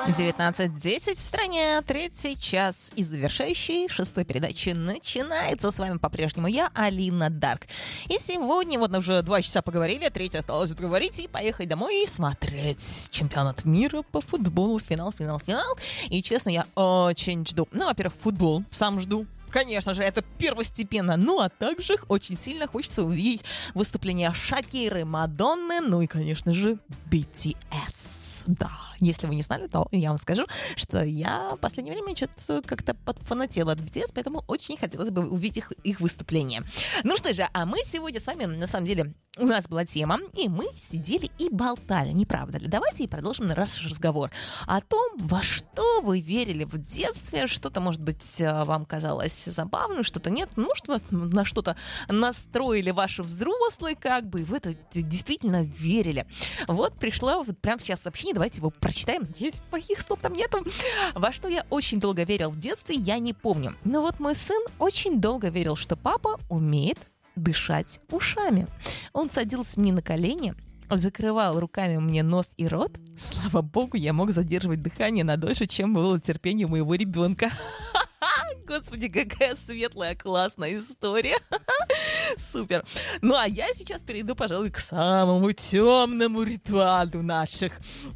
19:10 в стране, третий час и завершающий шестой передачи начинается. С вами по-прежнему я, Алина Дарк. И сегодня вот уже 2 часа поговорили, третье осталось отговорить и поехать домой и смотреть чемпионат мира по футболу, финал. И честно, я очень жду. Ну, во-первых, футбол сам жду. Конечно же, это первостепенно. Ну, а также очень сильно хочется увидеть выступления Шакиры, Мадонны, ну и, конечно же, BTS. Да, если вы не знали, то я вам скажу, что я в последнее время что-то как-то подфанатела от BTS, поэтому очень хотелось бы увидеть их выступление. Ну что же, а мы сегодня с вами, на самом деле, у нас была тема, и мы сидели и болтали, не правда ли? Давайте и продолжим наш разговор о том, во что вы верили в детстве, что-то, может быть, вам казалось забавным, что-то нет, может, на что-то настроили ваши взрослые, как бы, и вы это действительно верили. Вот пришло вот прямо сейчас сообщение, давайте его прочитаем. Здесь плохих слов там нету. Во что я очень долго верил в детстве, я не помню. Но вот мой сын очень долго верил, что папа умеет дышать ушами. Он садился мне на колени, закрывал руками мне нос и рот. Слава богу, я мог задерживать дыхание на дольше, чем было терпение моего ребенка. Господи, какая светлая, классная история. Супер. Ну, а я сейчас перейду, пожалуй, к самому темному ритуалу наших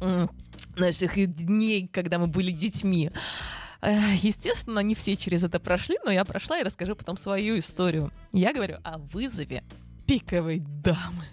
дней, когда мы были детьми. Естественно, не все через это прошли, но я прошла и расскажу потом свою историю. Я говорю о вызове пиковой дамы.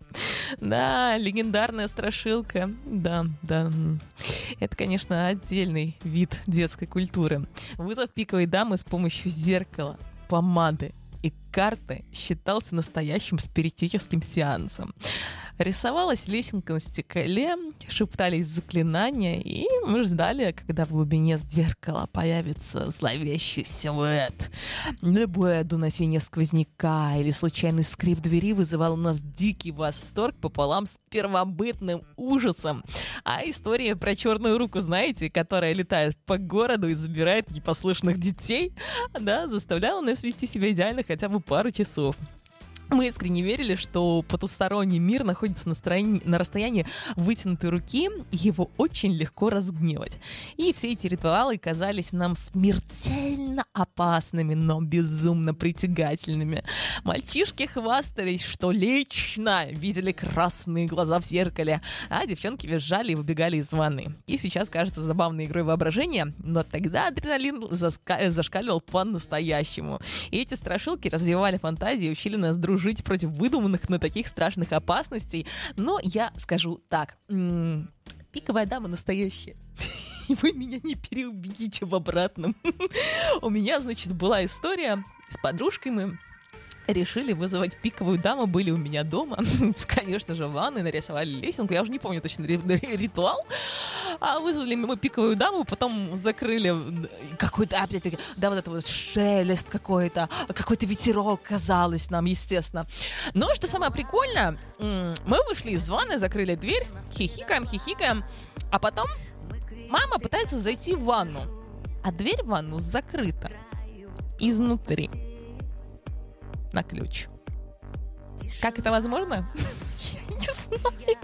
Да, легендарная страшилка. Да. Это, конечно, отдельный вид детской культуры. Вызов пиковой дамы с помощью зеркала, помады и карты считался настоящим спиритическим сеансом. Рисовалась лесенка на стекле, шептались заклинания, и мы ждали, когда в глубине зеркала появится зловещий силуэт. Любое дуновение сквозняка или случайный скрип двери вызывал у нас дикий восторг пополам с первобытным ужасом. А история про черную руку, знаете, которая летает по городу и забирает непослушных детей, да, заставляла нас вести себя идеально хотя бы пару часов. Мы искренне верили, что потусторонний мир находится на расстоянии вытянутой руки, и его очень легко разгневать. И все эти ритуалы казались нам смертельно опасными, но безумно притягательными. Мальчишки хвастались, что лично видели красные глаза в зеркале, а девчонки визжали и выбегали из ванны. И сейчас кажется забавной игрой воображения, но тогда адреналин зашкаливал по-настоящему. И эти страшилки развивали фантазии и учили нас дружить против выдуманных, но таких страшных опасностей. Но я скажу так. Пиковая дама настоящая. И вы меня не переубедите в обратном. У меня, значит, была история с подружкой. Мы решили вызвать пиковую даму, были у меня дома. Конечно же, в ванной нарисовали лесенку. Я уже не помню точно ритуал. А вызвали мы пиковую даму, потом закрыли какой-то, опять-таки, да, вот это вот шелест какой-то ветерок, казалось нам, естественно. Но что самое прикольное, мы вышли из ванны, закрыли дверь, хихикаем, а потом мама пытается зайти в ванну, а дверь в ванну закрыта изнутри на ключ. Как это возможно? Я не знаю.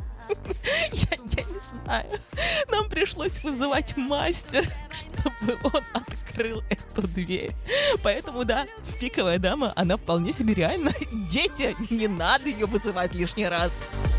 Я не знаю. Нам пришлось вызывать мастера, чтобы он открыл эту дверь. Поэтому, да, пиковая дама, она вполне себе реальна. Дети, не надо ее вызывать лишний раз.